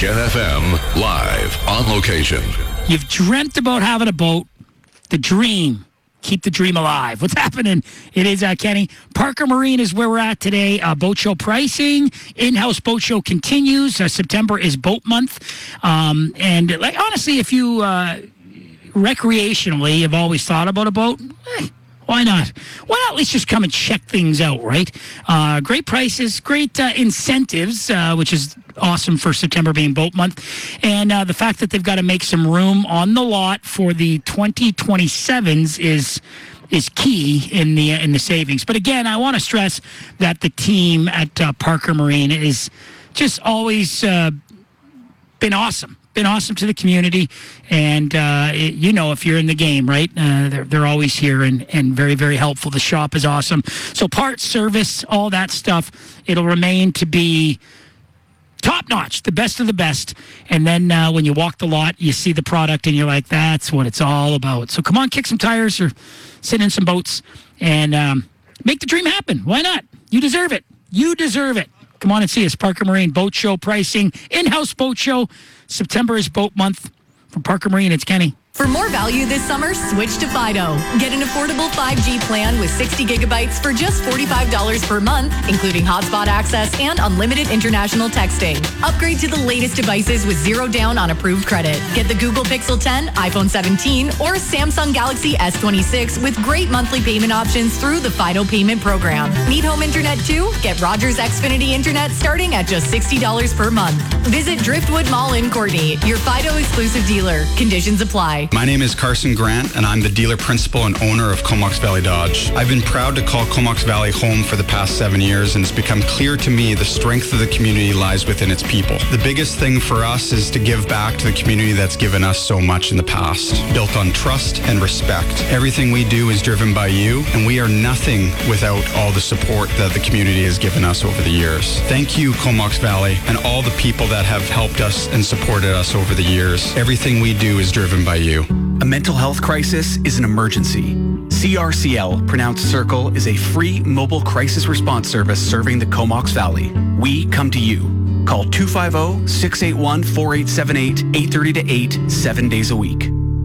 Jet FM, live on location. You've dreamt about having a boat. The dream. Keep the dream alive. What's happening? It is, Kenny. Parker Marine is where we're at today. Boat show pricing. In-house boat show continues. September is boat month. And honestly, if you recreationally have always thought about a boat, why not? Why not at least just come and check things out, right? Great prices, great incentives, which is awesome for September being boat month. And the fact that they've got to make some room on the lot for the 2027s is key in the savings. But again, I want to stress that the team at Parker Marine is just always been awesome. Been awesome to the community, and if you're in the game, right? They're always here and very, very helpful. The shop is awesome. So parts, service, all that stuff, it'll remain to be top notch, the best of the best. And then when you walk the lot, you see the product, and you're like, that's what it's all about. So come on, kick some tires or sit in some boats and make the dream happen. Why not? You deserve it. You deserve it. Come on and see us. Parker Marine Boat Show pricing, in-house boat show. September is boat month. From Parker Marine, it's Kenny. For more value this summer, switch to Fido. Get an affordable 5G plan with 60 gigabytes for just $45 per month, including hotspot access and unlimited international texting. Upgrade to the latest devices with zero down on approved credit. Get the Google Pixel 10, iPhone 17, or Samsung Galaxy S26 with great monthly payment options through the Fido payment program. Need home internet too? Get Rogers Xfinity Internet starting at just $60 per month. Visit Driftwood Mall in Courtney, your Fido exclusive dealer. Conditions apply. My name is Carson Grant, and I'm the dealer principal and owner of Comox Valley Dodge. I've been proud to call Comox Valley home for the past 7 years, and it's become clear to me the strength of the community lies within its people. The biggest thing for us is to give back to the community that's given us so much in the past, built on trust and respect. Everything we do is driven by you, and we are nothing without all the support that the community has given us over the years. Thank you, Comox Valley, and all the people that have helped us and supported us over the years. Everything we do is driven by you. A mental health crisis is an emergency. CRCL, pronounced Circle, is a free mobile crisis response service serving the Comox Valley. We come to you. Call 250-681-4878, 8:30 to 8, 7 days a week.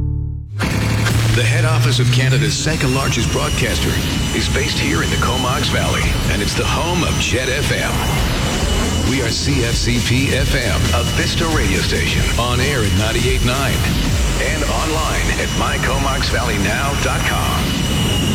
The head office of Canada's second largest broadcaster is based here in the Comox Valley, and it's the home of Jet FM. We are CFCP FM, a Vista radio station, on air at 98.9 and online at mycomoxvalleynow.com.